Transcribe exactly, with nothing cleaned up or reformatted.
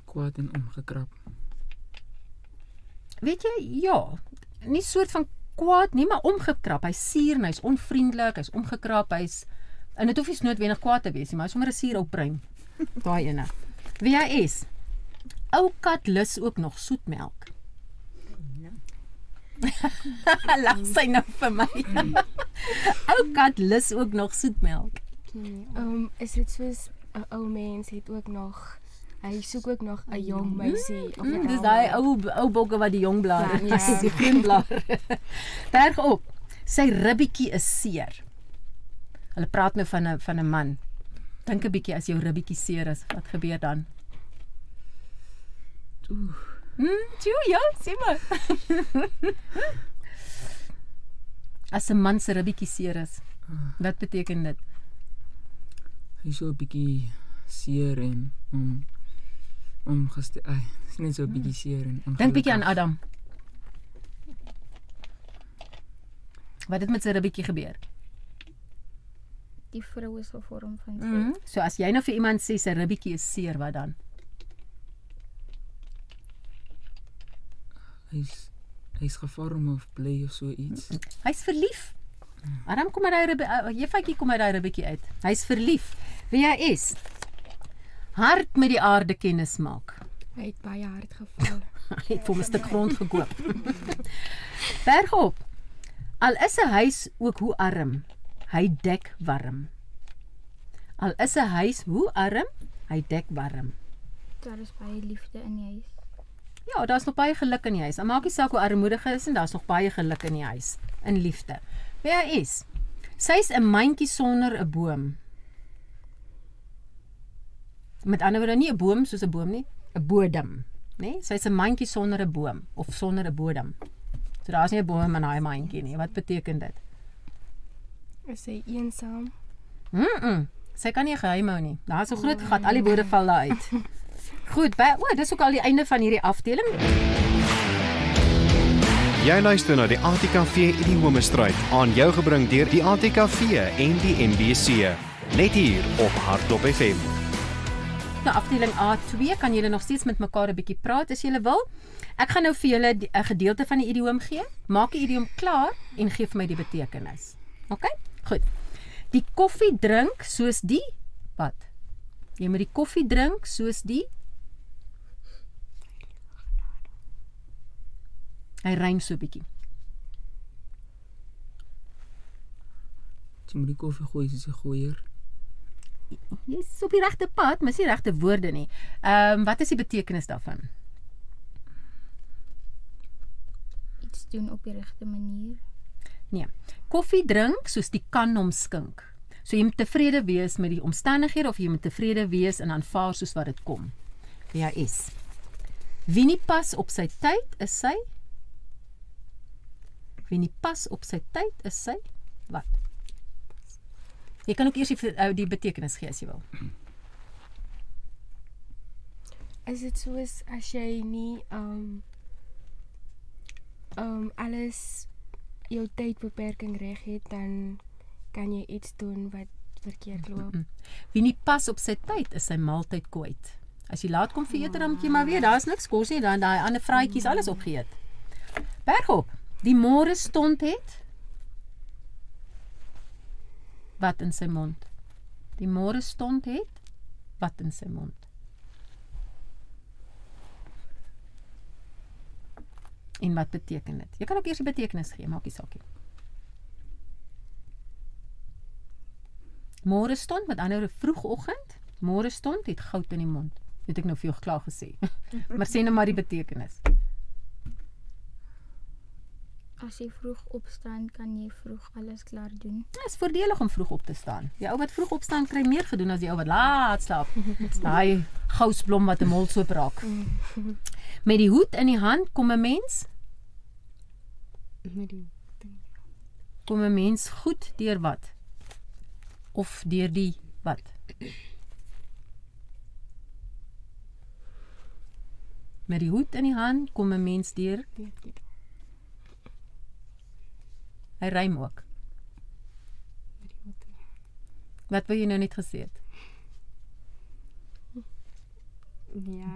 kwaad en omgekrap. Weet jy, ja, nie soort van kwaad nie, maar omgekrap. Hy's suur, en hy's onvriendelik, hy's omgekrap, hy's en dit hoef nie noodwendig kwaad te wees nie, maar hy's sommer 'n suur ou brein. Daai ene. W H S. Ou kat lus ook nog soetmelk. Laat sy nou vir my. Ou kat lus ook nog soetmelk. Um, is dit soos 'n ou mens het ook nog, hy soek ook nog 'n jong meisie of 'n Mm, dis daai ou ou bokke wat die jong blare, ja, ja. Die groen blare. Berg op. Sy ribbietjie is seer. Hulle praat nou van 'n van 'n man. Dink 'n bietjie as jou ribbietjie seer is, wat gebeur dan? Oeh. Mm, tjoe, ja, sê maar. As 'n man se ribbietjie seer is, wat beteken dit? Hy is so 'n bietjie seer en om omgestel. Ai, is net so 'n bietjie seer en ongelukkig. Dink bietjie aan Adam. Wat het met sy ribbietjie gebeur? Die vrou is 'n vorm van Mm -hmm. So as jy nou vir iemand sê sy ribbietjie is seer, wat dan? Hy's hy's gevorm of bly of so iets. Hy's verlief. Adam, kom maar daai ribbe, uh, juffroukie kom maar daai ribbietjie uit. Hy's verlief. W H S. Hard met die aarde kennis maak. Hy het baie hard geval. Hy het vir 'n stuk grond gekoop. Berg op. Al is 'n huis ook hoe arm, hy dek warm. Al is 'n huis hoe arm, hy dek warm. Daar is baie liefde in die huis. Ja, daar's nog baie geluk in die huis. En maak nie saak hoe armoedig hy is en daar's nog baie geluk in die huis, in liefde. W H S. Sy's 'n mandjie sonder 'n boom. Met ander woorde nie 'n boom soos 'n boom nie, 'n bodem, né? Sy's 'n mandjie sonder 'n boom of sonder 'n bodem. So daar's nie 'n boom in daai mandjie nie. Wat beteken dit? Is sy eensaam? Mm, -mm. Sy kan nie 'n geheim hou nie. Daar's 'n groot gat, al die woorde val daar uit. Goed, by, o, dis ook al die einde van hierdie afdeling. Jy luister na die A T K V Idiomestryd, aan jou gebring deur die A T K V en die N B C. Net hier op Hardop F M. Nou, afdeling A twee kan julle nog steeds met mekaar 'n bietjie praat as julle wil. Ek gaan nou vir julle 'n gedeelte van die idioom gee. Maak die idioom klaar en gee vir my die betekenis. OK? Goed. Die koffie drink soos die wat? Jy moet die koffie drink soos die Hy rym so 'n bietjie. Jy moet die koffie gooi soos 'n gooier. Jy's op die regte pad, maar dis nie regte woorde nie. Ehm um, wat is die betekenis daarvan? Iets doen op die regte manier. Nee. Koffie drink soos die kan hom skink. So jy moet tevrede wees met die omstandighede of jy moet tevrede wees en aanvaar soos wat dit kom. W H S. Wie nie pas op sy tyd is sy Wie nie pas op sy tyd is sy wat? Jy kan ook eers die, uh, die betekenis gee as jy wil. Is dit soos as jy nie um, um, alles jou tydbeperking reg het, dan kan jy iets doen wat verkeerd loop. Mm-mm. Wie nie pas op sy tyd is sy maaltyd kwyt. As jy laat kom vir ete, dan moet jy maar weet, daar is niks kos nie, dan daai ander vraaitjies alles opgeëet. Bergop, die môre stond het wat in sy mond. Die môre stond het wat in sy mond. En wat beteken dit? Jy kan ook eers die betekenis gee, maak nie saak nie. Môre stond, met ander woorde vroegoggend, môre stond het goud in die mond. Het ek nou vir jou klaar gesê. Maar sê nou maar die betekenis. As jy vroeg opstaan, kan jy vroeg alles klaar doen. Ja, is voordelig om vroeg op te staan. Die ou wat vroeg opstaan kry meer gedoen as die ou wat laat slaap. Daai gousblom wat 'n molsoop raak. Met die hoed in die hand kom 'n mens. Met die Kom 'n mens goed deur wat? Of deur die wat? Met die hoed in die hand kom 'n mens deur. Hy rym ook. Wat wil jy nou net gesê het? Ja.